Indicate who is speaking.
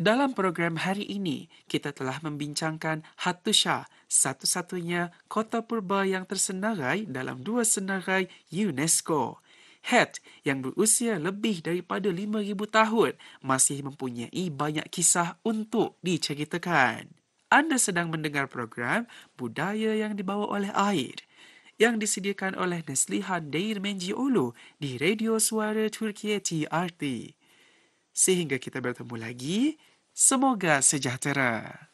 Speaker 1: Dalam program hari ini, kita telah membincangkan Hattusha, satu-satunya kota purba yang tersenarai dalam dua senarai UNESCO. Het yang berusia lebih daripada 5,000 tahun masih mempunyai banyak kisah untuk diceritakan. Anda sedang mendengar program Budaya yang Dibawa oleh Air yang disediakan oleh Neslihan Değirmenciyoğlu di Radio Suara Türkiye TRT. Sehingga kita bertemu lagi, semoga sejahtera.